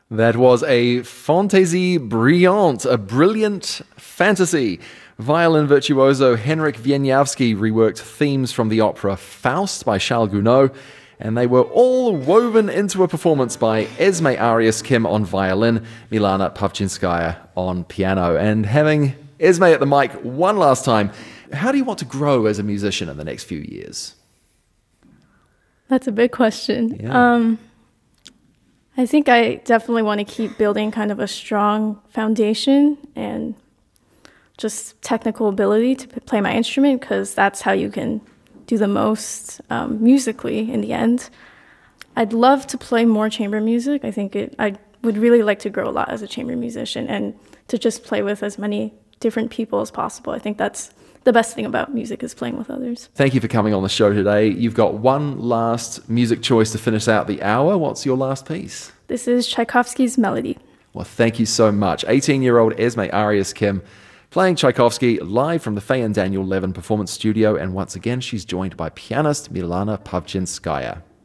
That was a fantaisie brillante, a brilliant fantasy. Violin virtuoso Henryk Wieniawski reworked themes from the opera Faust by Charles Gounod, and they were all woven into a performance by Esme Arias Kim on violin, Milana Pavchinskaya on piano. And having Esme at the mic one last time, how do you want to grow as a musician in the next few years? That's a big question. Yeah. I think I definitely want to keep building kind of a strong foundation and just technical ability to play my instrument, because that's how you can do the most musically in the end. I'd love to play more chamber music. I would really like to grow a lot as a chamber musician and to just play with as many different people as possible. I think that's the best thing about music, is playing with others. Thank you for coming on the show today. You've got one last music choice to finish out the hour. What's your last piece? This is Tchaikovsky's Melody. Well, thank you so much. 18-year-old Esme Arias Kim playing Tchaikovsky live from the Faye and Daniel Levin Performance Studio. And once again, she's joined by pianist Milana Pavchinskaya.